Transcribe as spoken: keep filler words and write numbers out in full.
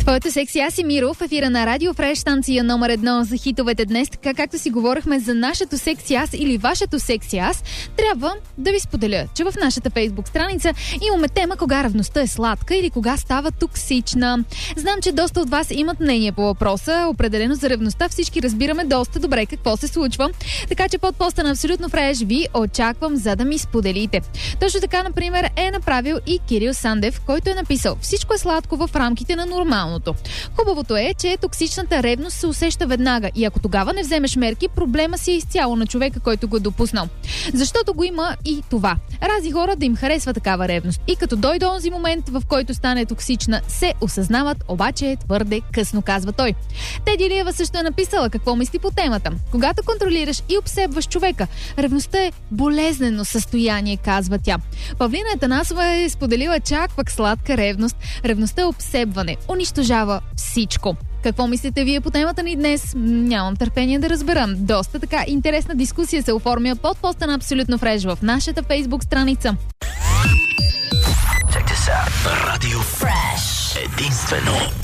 Твоето секси, аз и Миро в ефира на Радио Фреш, станция номер едно за хитовете днес. Така както си говорихме за нашето секси аз или вашето секси аз, трябва да ви споделя, че в нашата фейсбук страница имаме тема кога ревността е сладка или кога става токсична. Знам, че доста от вас имат мнение по въпроса. Определено за ревността всички разбираме доста добре какво се случва. Така че под поста на Абсолютно Фреш ви очаквам, за да ми споделите. Точно така, например, е направил и Кирил Сандев, който е написал: всичко е сладко в рамките на нормалното. Хубавото е, че токсичната ревност се усеща веднага и ако тогава не вземеш мерки, проблема си е изцяло на човека, който го е допуснал. Защото го има и това. Разни хора да им харесва такава ревност. И като дойде онзи момент, в който стане токсична, се осъзнават, обаче е твърде късно, казва той. Теди Илиева също е написала какво мисли по темата. Когато контролираш и обсебваш човека, ревността е болезнено състояние, казва тя. Павлина Атанасова е споделила чак пък сладка ревност. Ревността е обсебване, унищожава всичко. Какво мислите вие по темата ни днес? Нямам търпение да разбера. Доста така интересна дискусия се оформя под поста на Абсолютно Фреш в нашата фейсбук страница. Радио Фреш. Единствено